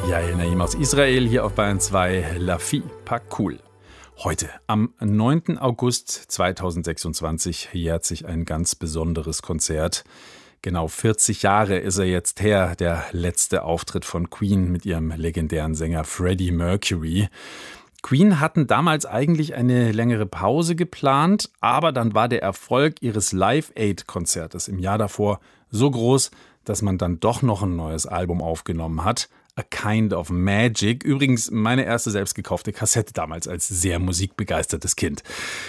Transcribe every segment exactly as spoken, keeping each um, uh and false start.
Yael Naim aus Israel hier auf Bayern zwei, La Fille, pas cool. Heute, am neunten August zweitausendsechsundzwanzig, jährt sich ein ganz besonderes Konzert. Genau vierzig Jahre ist er jetzt her, der letzte Auftritt von Queen mit ihrem legendären Sänger Freddie Mercury. Queen hatten damals eigentlich eine längere Pause geplant, aber dann war der Erfolg ihres Live-Aid-Konzertes im Jahr davor so groß, dass man dann doch noch ein neues Album aufgenommen hat. A Kind of Magic. Übrigens meine erste selbst gekaufte Kassette damals als sehr musikbegeistertes Kind.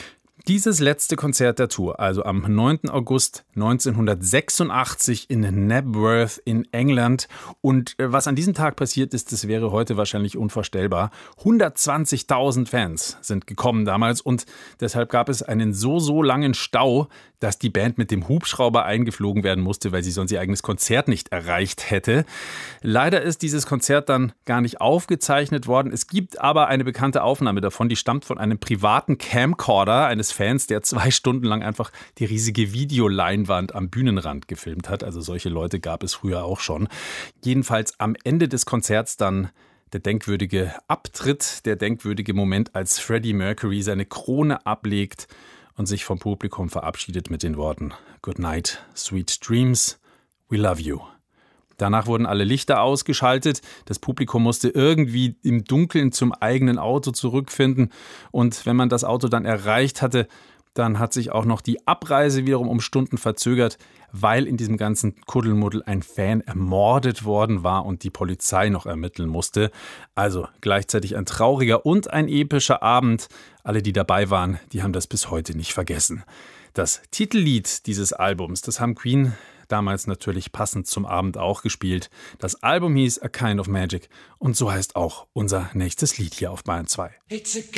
Dieses letzte Konzert der Tour, also am neunten August neunzehnhundertsechsundachtzig in Knebworth in England. Und was an diesem Tag passiert ist, das wäre heute wahrscheinlich unvorstellbar. hundertzwanzigtausend Fans sind gekommen damals und deshalb gab es einen so, so langen Stau, dass die Band mit dem Hubschrauber eingeflogen werden musste, weil sie sonst ihr eigenes Konzert nicht erreicht hätte. Leider ist dieses Konzert dann gar nicht aufgezeichnet worden. Es gibt aber eine bekannte Aufnahme davon, die stammt von einem privaten Camcorder eines Fans, der zwei Stunden lang einfach die riesige Videoleinwand am Bühnenrand gefilmt hat. Also solche Leute gab es früher auch schon. Jedenfalls am Ende des Konzerts dann der denkwürdige Abtritt, der denkwürdige Moment, als Freddie Mercury seine Krone ablegt und sich vom Publikum verabschiedet mit den Worten Good night, sweet dreams, we love you. Danach wurden alle Lichter ausgeschaltet, das Publikum musste irgendwie im Dunkeln zum eigenen Auto zurückfinden und wenn man das Auto dann erreicht hatte, dann hat sich auch noch die Abreise wiederum um Stunden verzögert, weil in diesem ganzen Kuddelmuddel ein Fan ermordet worden war und die Polizei noch ermitteln musste. Also gleichzeitig ein trauriger und ein epischer Abend. Alle, die dabei waren, die haben das bis heute nicht vergessen. Das Titellied dieses Albums, das haben Queen damals natürlich passend zum Abend auch gespielt. Das Album hieß A Kind of Magic und so heißt auch unser nächstes Lied hier auf Bayern zwei.